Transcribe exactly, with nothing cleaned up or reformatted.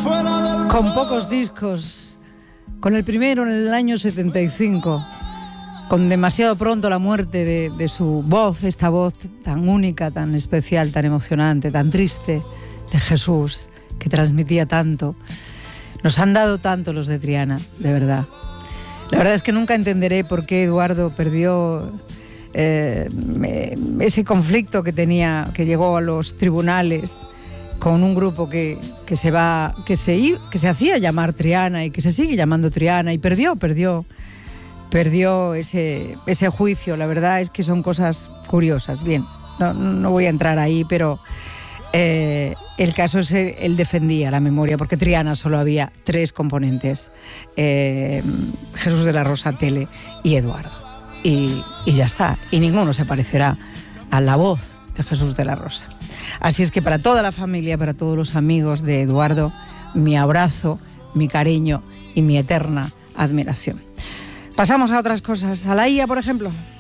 Con pocos discos, con el primero en el año setenta y cinco, con demasiado pronto la muerte de, de su voz, esta voz tan única, tan especial, tan emocionante, tan triste, de Jesús, que transmitía tanto. Nos han dado tanto los de Triana, de verdad. La verdad es que nunca entenderé por qué Eduardo perdió eh, ese conflicto que tenía, que llegó a los tribunales con un grupo que, que, se va, que, se, que se hacía llamar Triana y que se sigue llamando Triana, y perdió, perdió, perdió ese, ese juicio. La verdad es que son cosas curiosas. Bien, no, no voy a entrar ahí, pero eh, el caso es que él defendía la memoria, porque Triana solo había tres componentes, eh, Jesús de la Rosa, Tele y Eduardo, y, y ya está, y ninguno se parecerá a la voz de Jesús de la Rosa. Así es que para toda la familia, para todos los amigos de Eduardo, mi abrazo, mi cariño y mi eterna admiración. Pasamos a otras cosas. A la I A, por ejemplo.